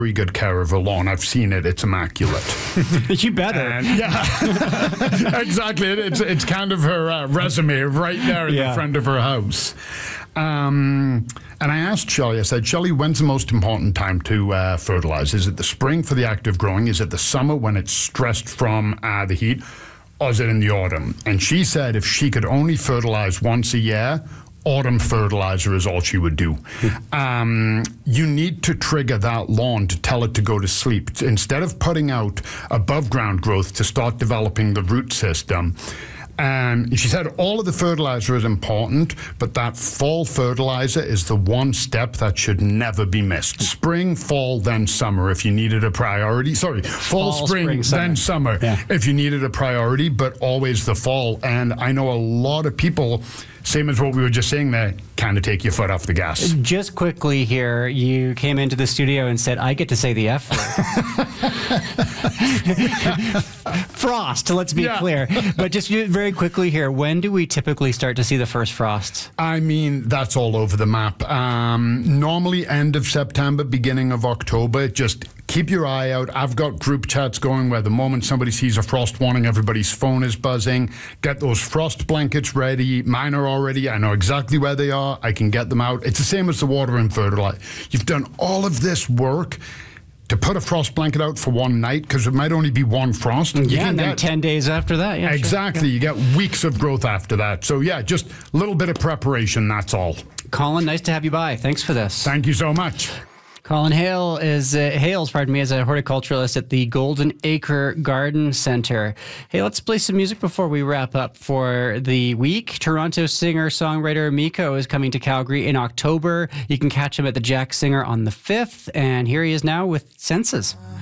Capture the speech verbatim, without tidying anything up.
very good care of her lawn. I've seen it. It's immaculate. You better. And, yeah, exactly. It's, it's kind of her uh, resume right there in Yeah. the front of her house. Um, and I asked Shelley, I said, Shelley, when's the most important time to uh, fertilize? Is it the spring for the active growing? Is it the summer when it's stressed from uh, the heat? Or is it in the autumn? And she said if she could only fertilize once a year, autumn fertilizer is all she would do. Um, you need to trigger that lawn to tell it to go to sleep. Instead of putting out above ground growth to start developing the root system. Um, she said all of the fertilizer is important, but that fall fertilizer is the one step that should never be missed. Spring, fall, then summer if you needed a priority. Sorry, fall, Fall, spring, spring, then summer Yeah. if you needed a priority, but always the fall. And I know a lot of people, same as what we were just saying there, kind of take your foot off the gas. Just quickly here, you came into the studio and said, I get to say the F word. Frost, let's be Yeah. clear. But just very quickly here, when do we typically start to see the first frosts? I mean, that's all over the map. Um, normally end of September, beginning of October. Just keep your eye out. I've got group chats going where the moment somebody sees a frost warning, everybody's phone is buzzing. Get those frost blankets ready. Mine are already. I know exactly where they are. I can get them out. It's the same as the water and fertilizer. You've done all of this work to put a frost blanket out for one night because it might only be one frost. You Yeah, can and then get- ten days after that. Yeah, sure. Exactly. You get weeks of growth after that. So yeah, just a little bit of preparation. That's all. Colin, nice to have you by. Thanks for this. Thank you so much. Colin Hale is uh, Hales, pardon me, is a horticulturalist at the Golden Acre Garden Center. Hey, let's play some music before we wrap up for the week. Toronto singer-songwriter Miko is coming to Calgary in October. You can catch him at the Jack Singer on the fifth, and here he is now with Senses.